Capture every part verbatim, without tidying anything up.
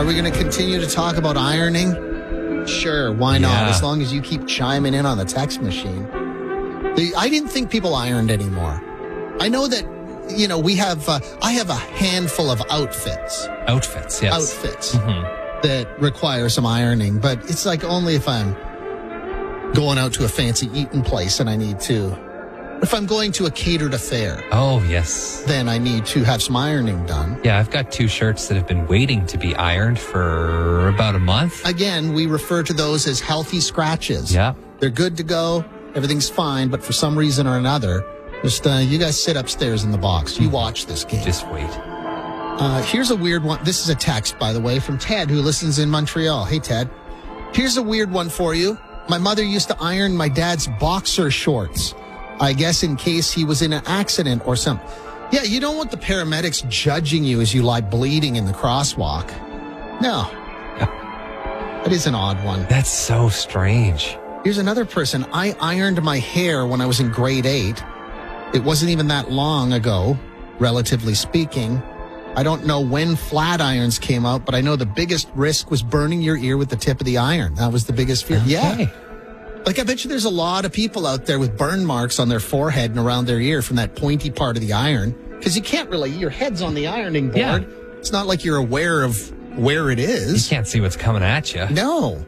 Are we going to continue to talk about ironing? Sure, why not? Yeah. As long as you keep chiming in on the text machine. The, I didn't think people ironed anymore. I know that, you know, we have, uh, I have a handful of outfits. Outfits, yes. Outfits Mm-hmm. that require some ironing, but it's like only if I'm going out to a fancy eating place and I need to. If I'm going to a catered affair, Oh, yes. then I need to have some ironing done. Yeah, I've got two shirts that have been waiting to be ironed for about a month. Again, we refer to those as healthy scratches. Yeah. They're good to go. Everything's fine, but for some reason or another, just uh, you guys sit upstairs in the box. You watch this game. Just wait. Uh, here's a weird one. This is a text, by the way, from Ted, who listens in Montreal. Hey, Ted. Here's a weird one for you. My mother used to iron my dad's boxer shorts. I guess in case he was in an accident or something. Yeah, you don't want the paramedics judging you as you lie bleeding in the crosswalk. No. That is an odd one. That's so strange. Here's another person. I ironed my hair when I was in grade eight. It wasn't even that long ago, relatively speaking. I don't know when flat irons came out, but I know the biggest risk was burning your ear with the tip of the iron. That was the biggest fear. Okay. Yeah. Like, I bet you there's a lot of people out there with burn marks on their forehead and around their ear from that pointy part of the iron. Because you can't really, your head's on the ironing board. Yeah. It's not like you're aware of where it You is. can't see what's coming at you. No.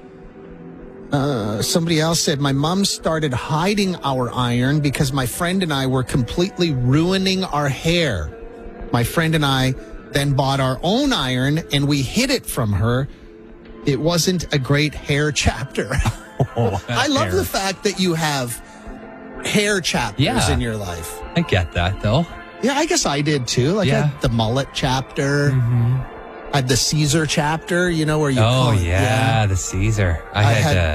Uh, somebody else said, my mom started hiding our iron because my friend and I were completely ruining our hair. My friend and I then bought our own iron and we hid it from her. It wasn't a great hair chapter. Oh, I love hair. the fact that you have hair chapters Yeah. in your life. I get that, though. Yeah, I guess I did too. Like I Yeah. had the mullet chapter. Mm-hmm. I had the Caesar chapter, you know, where you Oh, call it- yeah, the Caesar. I, I had, had- uh,